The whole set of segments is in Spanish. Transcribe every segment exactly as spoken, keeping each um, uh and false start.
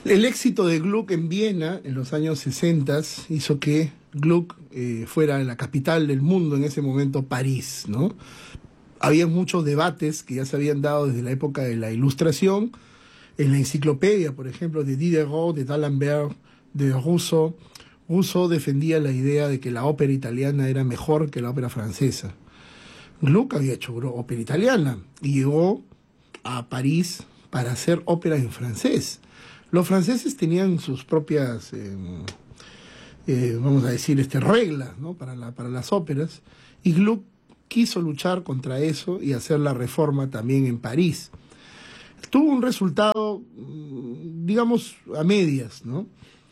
El éxito de Gluck en Viena en los años sesenta hizo que Gluck eh, fuera la capital del mundo, en ese momento París, ¿no? Había muchos debates que ya se habían dado desde la época de la Ilustración, en la enciclopedia, por ejemplo, de Diderot, de D'Alembert, de Rousseau. Rousseau defendía la idea de que la ópera italiana era mejor que la ópera francesa. Gluck había hecho ópera italiana y llegó a París para hacer ópera en francés. Los franceses tenían sus propias, eh, eh, vamos a decir, este, reglas, ¿no? para, la, para las óperas, y Gluck quiso luchar contra eso y hacer la reforma también en París. Tuvo un resultado, digamos, a medias, ¿no?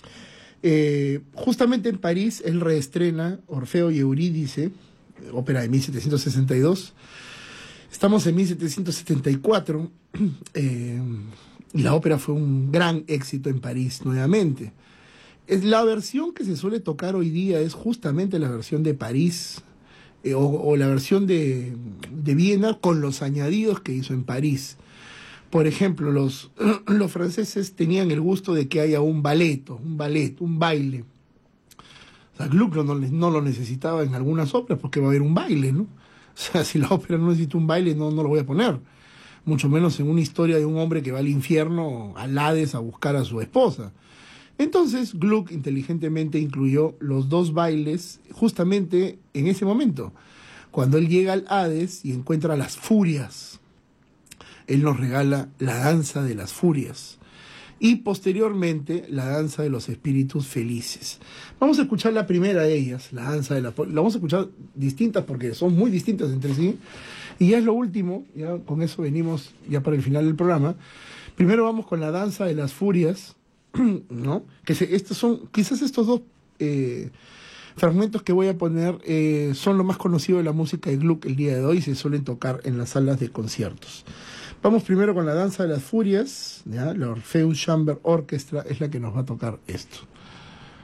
Eh, justamente en París él reestrena Orfeo y Eurídice, ópera de mil setecientos sesenta y dos. Estamos en mil setecientos setenta y cuatro, eh, y la ópera fue un gran éxito en París nuevamente. Es la versión que se suele tocar hoy día es justamente la versión de París, eh, o, o la versión de, de Viena con los añadidos que hizo en París. Por ejemplo, los, los franceses tenían el gusto de que haya un balleto, un ballet, un baile. O sea, Gluck no, no lo necesitaba en algunas óperas porque va a haber un baile, ¿no? O sea, si la ópera no necesita un baile, no, no lo voy a poner. Mucho menos en una historia de un hombre que va al infierno, al Hades, a buscar a su esposa. Entonces, Gluck inteligentemente incluyó los dos bailes justamente en ese momento. Cuando él llega al Hades y encuentra las furias, él nos regala la danza de las furias. Y posteriormente, la danza de los espíritus felices. Vamos a escuchar la primera de ellas, la danza de las furias. La vamos a escuchar distintas porque son muy distintas entre sí. Y ya es lo último, ya con eso venimos ya para el final del programa. Primero vamos con la danza de las furias, ¿no? Que se, estos son, quizás estos dos eh, fragmentos que voy a poner eh, son lo más conocido de la música de Gluck el día de hoy y se suelen tocar en las salas de conciertos. Vamos primero con la danza de las furias, ¿ya? La Orpheus Chamber Orchestra es la que nos va a tocar esto.